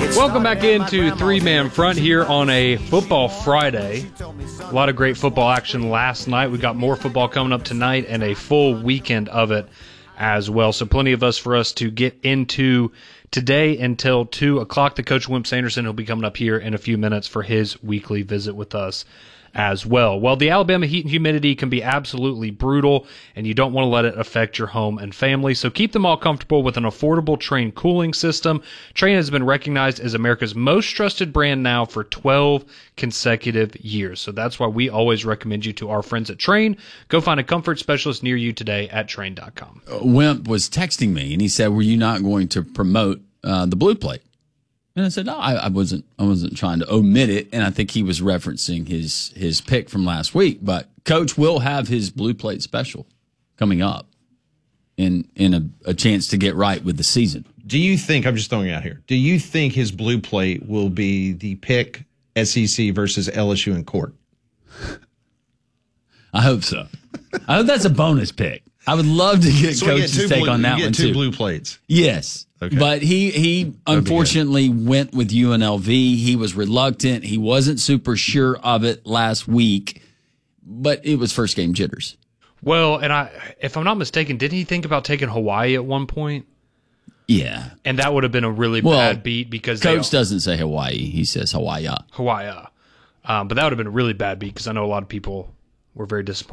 Welcome back into Three-Man Front here on a Football Friday. A lot of great football action last night. We got more football coming up tonight and a full weekend of it as well. So plenty of us for us to get into today until 2 o'clock. The coach, Wimp Sanderson, will be coming up here in a few minutes for his weekly visit with us as well. Well, the Alabama heat and humidity can be absolutely brutal, and you don't want to let it affect your home and family. So keep them all comfortable with an affordable Trane cooling system. Trane has been recognized as America's most trusted brand now for 12 consecutive years. So that's why we always recommend you to our friends at Trane. Go find a comfort specialist near you today at Trane.com. Wimp was texting me, and he said, "Were you not going to promote the Blue Plate?" And I said, "No, I wasn't trying to omit it." And I think he was referencing his pick from last week. But Coach will have his Blue Plate special coming up in a chance to get right with the season. Do you think, I'm just throwing it out here, do you think his Blue Plate will be the pick SEC versus LSU in court? I hope so. I hope that's a bonus pick. I would love to get Coach's take on that one, too. You get 2 Blue Plates. Yes. Okay. But he unfortunately went with UNLV. He was reluctant. He wasn't super sure of it last week, but it was first game jitters. Well, and if I'm not mistaken, didn't he think about taking Hawaii at one point? Yeah. And that would have been a really bad beat because Coach doesn't say Hawaii. He says Hawaii. Hawaii. But that would have been a really bad beat because I know a lot of people were very disappointed